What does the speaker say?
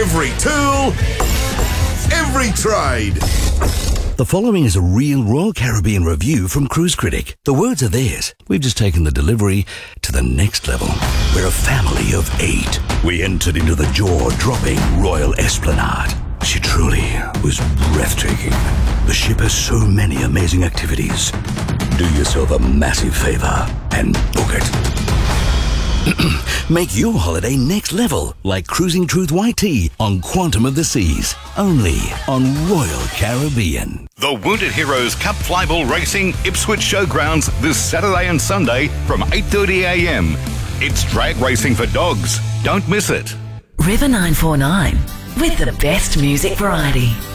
Every tool, every trade. The following is a real Royal Caribbean review from Cruise Critic. The words are theirs. We've just taken the delivery to the next level. We're a family of 8. We entered into the jaw-dropping Royal Esplanade. She truly was breathtaking. The ship has so many amazing activities. Do yourself a massive favor and book it. Make your holiday next level, like cruising Truth YT on Quantum of the Seas, only on Royal Caribbean. The Wounded Heroes Cup Flyball Racing Ipswich Showgrounds this Saturday and Sunday from 8:30 a.m. It's drag racing for dogs. Don't miss it. River 949 with the best music variety.